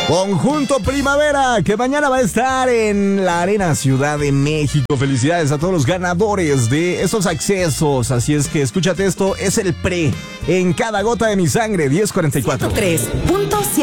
Conjunto Primavera, que mañana va a estar en la Arena Ciudad de México. Felicidades a todos los ganadores de esos accesos. Así es que escúchate esto, es el pre en Cada Gota de Mi Sangre, 1044. 3.7